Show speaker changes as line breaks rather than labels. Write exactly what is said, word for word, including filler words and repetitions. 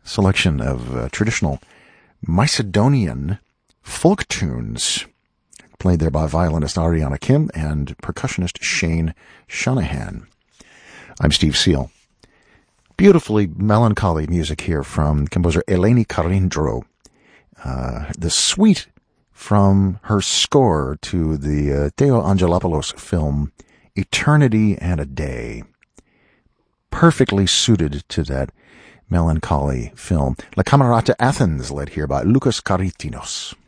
selection of uh, traditional Macedonian folk tunes, played there by violinist Ariana Kim and percussionist Shane Shanahan. I'm Steve Seal. Beautifully melancholy music here from composer Eleni Karindrou. Uh, the suite from her score to the uh, Theo Angelopoulos film Eternity and a Day. Perfectly suited to that melancholy film. La Camerata Athens, led here by Lucas Karitinos.